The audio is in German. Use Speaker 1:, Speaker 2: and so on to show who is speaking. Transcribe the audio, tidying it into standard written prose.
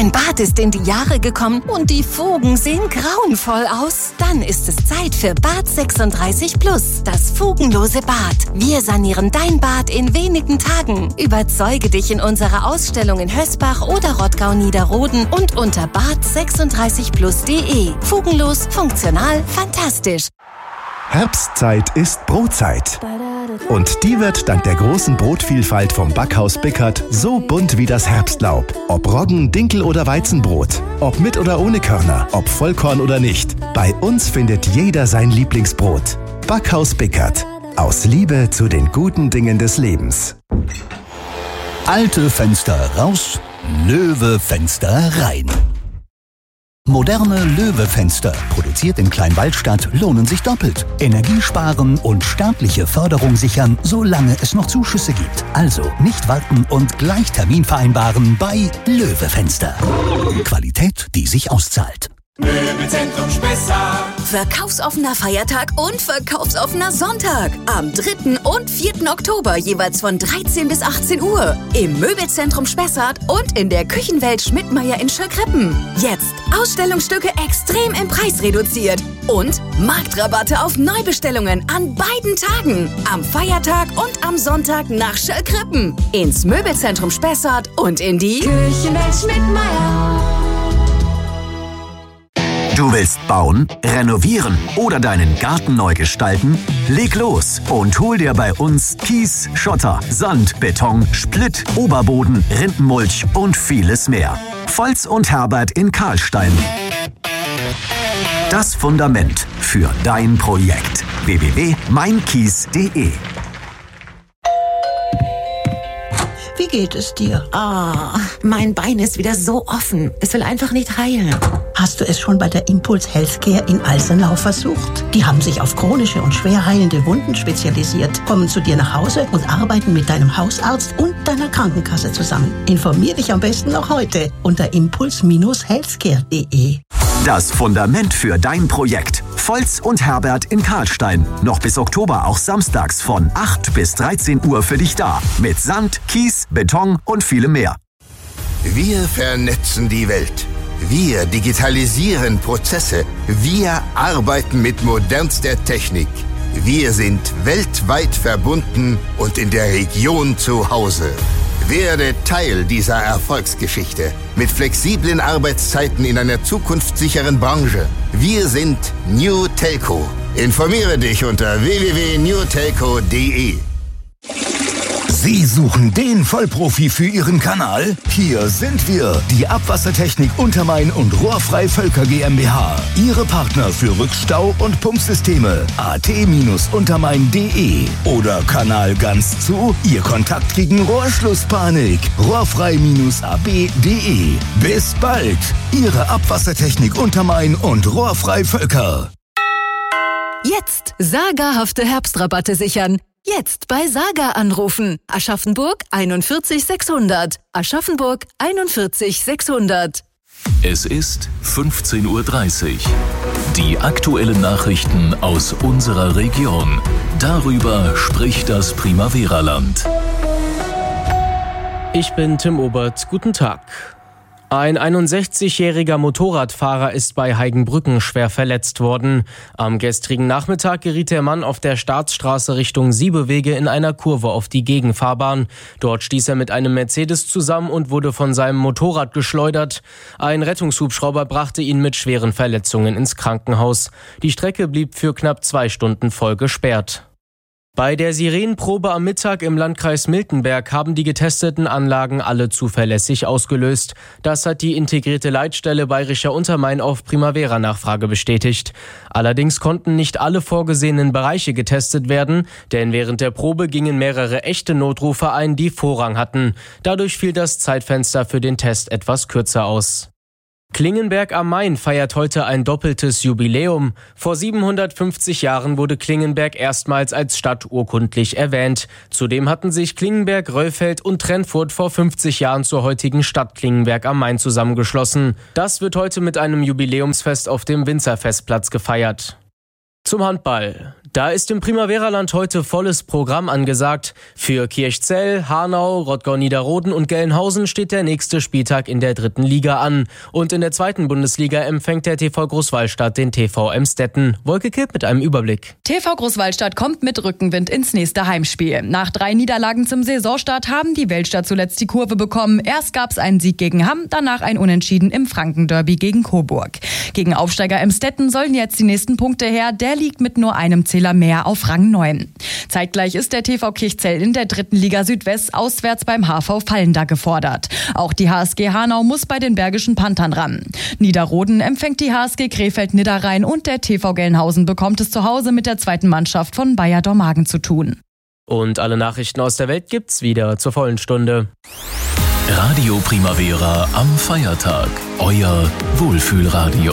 Speaker 1: Dein Bad ist in die Jahre gekommen und die Fugen sehen grauenvoll aus? Dann ist es Zeit für Bad 36 Plus, das fugenlose Bad. Wir sanieren dein Bad in wenigen Tagen. Überzeuge dich in unserer Ausstellung in Hösbach oder Rottgau-Niederroden und unter bad36plus.de. Fugenlos, funktional, fantastisch.
Speaker 2: Herbstzeit ist Brotzeit. Und die wird dank der großen Brotvielfalt vom Backhaus Bickert so bunt wie das Herbstlaub. Ob Roggen, Dinkel oder Weizenbrot, ob mit oder ohne Körner, ob Vollkorn oder nicht. Bei uns findet jeder sein Lieblingsbrot. Backhaus Bickert. Aus Liebe zu den guten Dingen des Lebens.
Speaker 3: Alte Fenster raus, Löwe-Fenster rein. Moderne Löwe-Fenster, produziert in Kleinwaldstadt, lohnen sich doppelt. Energie sparen und staatliche Förderung sichern, solange es noch Zuschüsse gibt. Also nicht warten und gleich Termin vereinbaren bei Löwe-Fenster. Qualität, die sich auszahlt.
Speaker 4: Möbelzentrum Spessart.
Speaker 5: Verkaufsoffener Feiertag und verkaufsoffener Sonntag. Am 3. und 4. Oktober jeweils von 13 bis 18 Uhr. Im Möbelzentrum Spessart und in der Küchenwelt Schmidtmeyer in Schöckrippen. Jetzt Ausstellungsstücke extrem im Preis reduziert. Und Marktrabatte auf Neubestellungen an beiden Tagen. Am Feiertag und am Sonntag nach Schöckrippen. Ins Möbelzentrum Spessart und in die
Speaker 4: Küchenwelt Schmidtmeyer.
Speaker 6: Du willst bauen, renovieren oder deinen Garten neu gestalten? Leg los und hol dir bei uns Kies, Schotter, Sand, Beton, Splitt, Oberboden, Rindenmulch und vieles mehr. Volz und Herbert in Karlstein. Das Fundament für dein Projekt. www.meinkies.de.
Speaker 7: Wie geht es dir?
Speaker 8: Mein Bein ist wieder so offen. Es will einfach nicht heilen.
Speaker 7: Hast du es schon bei der Impuls Healthcare in Alsenau versucht? Die haben sich auf chronische und schwer heilende Wunden spezialisiert, kommen zu dir nach Hause und arbeiten mit deinem Hausarzt und deiner Krankenkasse zusammen. Informier dich am besten noch heute unter impuls-healthcare.de.
Speaker 6: Das Fundament für dein Projekt. Volz und Herbert in Karlstein. Noch bis Oktober auch samstags von 8 bis 13 Uhr für dich da. Mit Sand, Kies, Beton und vielem mehr.
Speaker 9: Wir vernetzen die Welt. Wir digitalisieren Prozesse. Wir arbeiten mit modernster Technik. Wir sind weltweit verbunden und in der Region zu Hause. Werde Teil dieser Erfolgsgeschichte mit flexiblen Arbeitszeiten in einer zukunftssicheren Branche. Wir sind New Telco. Informiere dich unter www.newtelco.de.
Speaker 3: Sie suchen den Vollprofi für Ihren Kanal? Hier sind wir, die Abwassertechnik Untermain und Rohrfrei Völker GmbH. Ihre Partner für Rückstau- und Pumpsysteme. at-untermain.de oder Kanal ganz zu, Ihr Kontakt gegen Rohrschlusspanik. rohrfrei-ab.de. Bis bald, Ihre Abwassertechnik Untermain und Rohrfrei Völker.
Speaker 10: Jetzt sagerhafte Herbstrabatte sichern. Jetzt bei Saga anrufen. Aschaffenburg 41 600. Aschaffenburg 41 600.
Speaker 11: Es ist 15:30 Uhr. Die aktuellen Nachrichten aus unserer Region. Darüber spricht das Primavera-Land.
Speaker 12: Ich bin Tim Obert. Guten Tag. Ein 61-jähriger Motorradfahrer ist bei Heigenbrücken schwer verletzt worden. Am gestrigen Nachmittag geriet der Mann auf der Staatsstraße Richtung Siebewege in einer Kurve auf die Gegenfahrbahn. Dort stieß er mit einem Mercedes zusammen und wurde von seinem Motorrad geschleudert. Ein Rettungshubschrauber brachte ihn mit schweren Verletzungen ins Krankenhaus. Die Strecke blieb für knapp 2 Stunden voll gesperrt. Bei der Sirenenprobe am Mittag im Landkreis Miltenberg haben die getesteten Anlagen alle zuverlässig ausgelöst. Das hat die integrierte Leitstelle Bayerischer Untermain auf Primavera-Nachfrage bestätigt. Allerdings konnten nicht alle vorgesehenen Bereiche getestet werden, denn während der Probe gingen mehrere echte Notrufe ein, die Vorrang hatten. Dadurch fiel das Zeitfenster für den Test etwas kürzer aus. Klingenberg am Main feiert heute ein doppeltes Jubiläum. Vor 750 Jahren wurde Klingenberg erstmals als Stadt urkundlich erwähnt. Zudem hatten sich Klingenberg, Röllfeld und Trennfurt vor 50 Jahren zur heutigen Stadt Klingenberg am Main zusammengeschlossen. Das wird heute mit einem Jubiläumsfest auf dem Winzerfestplatz gefeiert. Zum Handball. Da ist im Primaveraland heute volles Programm angesagt. Für Kirchzell, Hanau, Rottgau-Niederroden und Gelnhausen steht der nächste Spieltag in der 3. Liga an. Und in der 2. Bundesliga empfängt der TV Großwallstadt den TV Emstetten. Wolke Kipp mit einem Überblick.
Speaker 13: TV Großwallstadt kommt mit Rückenwind ins nächste Heimspiel. Nach 3 Niederlagen zum Saisonstart haben die Weltstadt zuletzt die Kurve bekommen. Erst gab es einen Sieg gegen Hamm, danach ein Unentschieden im Frankenderby gegen Coburg. Gegen Aufsteiger Emstetten sollen jetzt die nächsten Punkte her. Der liegt mit nur einem Zähler mehr auf Rang 9. Zeitgleich ist der TV Kirchzell in der 3. Liga Südwest auswärts beim HV Fallender gefordert. Auch die HSG Hanau muss bei den Bergischen Panthern ran. Niederroden empfängt die HSG Krefeld-Niederrhein und der TV Gelnhausen bekommt es zu Hause mit der 2. Mannschaft von Bayer Dormagen zu tun.
Speaker 12: Und alle Nachrichten aus der Welt gibt's wieder zur vollen Stunde.
Speaker 11: Radio Primavera am Feiertag. Euer Wohlfühlradio.